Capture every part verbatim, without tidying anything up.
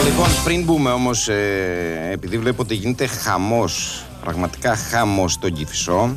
Λοιπόν, πριν μπούμε όμως, ε, επειδή βλέπω ότι γίνεται χαμός, πραγματικά χαμός στον Κηφισό,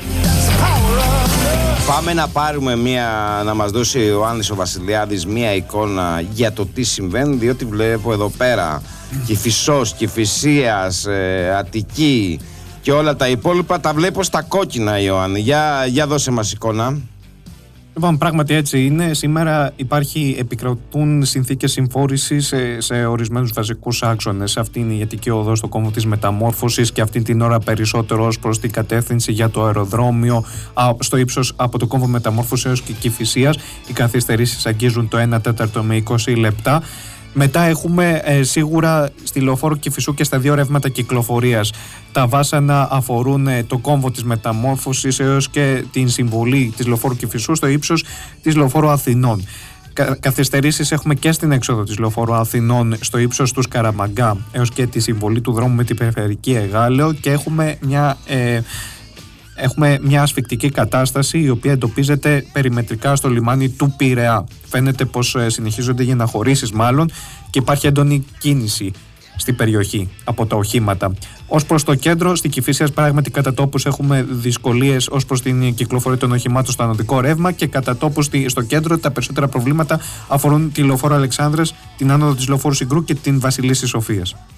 πάμε να πάρουμε μία, να μας δώσει ο Άννης ο Βασιλιάδης μία εικόνα για το τι συμβαίνει, διότι βλέπω εδώ πέρα Κηφισός, Κηφισίας, ε, Αττική και όλα τα υπόλοιπα τα βλέπω στα κόκκινα, Ιωάννη. Για, για δώσε μας εικόνα. Λοιπόν, πράγματι έτσι είναι. Σήμερα υπάρχει, επικρατούν συνθήκες συμφόρησης σε, σε ορισμένους βασικούς άξονες. Αυτή είναι η Αττική οδός στο κόμβο της Μεταμόρφωσης και αυτή την ώρα περισσότερο ως προς την κατεύθυνση για το αεροδρόμιο στο ύψος από το κόμβο Μεταμόρφωσης έως και Κηφισίας. Οι καθυστερήσεις αγγίζουν το ένα τέταρτο με είκοσι λεπτά. Μετά έχουμε ε, σίγουρα στη λεωφόρο Κηφισού και στα δύο ρεύματα κυκλοφορίας. Τα βάσανα αφορούν ε, το κόμβο της Μεταμόρφωσης έως και την συμβολή της λεωφόρου Κηφισού στο ύψος της λεωφόρου Αθηνών. Κα, καθυστερήσεις έχουμε και στην έξοδο της λεωφόρου Αθηνών στο ύψος του Σκαραμαγκά έως και τη συμβολή του δρόμου με την περιφερειακή Εγάλεο και έχουμε μια... Ε, Έχουμε μια ασφικτική κατάσταση η οποία εντοπίζεται περιμετρικά στο λιμάνι του Πειραιά. Φαίνεται πως συνεχίζονται οι αναχωρήσεις μάλλον και υπάρχει έντονη κίνηση στην περιοχή από τα οχήματα. Ως προς το κέντρο, στην Κηφισίας πράγματι κατά τόπους έχουμε δυσκολίες ως προς την κυκλοφορία των οχημάτων στο ανωδικό ρεύμα και κατά τόπους στο κέντρο τα περισσότερα προβλήματα αφορούν τη λεωφόρο Αλεξάνδρας, την άνοδο της λεωφόρου Συγκρού και την Βασιλίσσης Σοφίας.